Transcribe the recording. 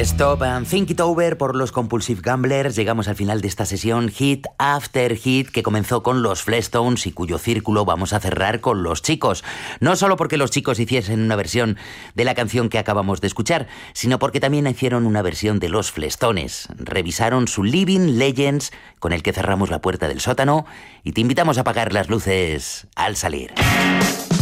Stop and Think It Over por los Compulsive Gamblers. Llegamos al final de esta sesión Hit After Hit, que comenzó con los Flestones y cuyo círculo vamos a cerrar con los Chicos. No solo porque los Chicos hiciesen una versión de la canción que acabamos de escuchar, sino porque también hicieron una versión de los Flestones. Revisaron su Living Legends, con el que cerramos la puerta del sótano, y te invitamos a apagar las luces al salir.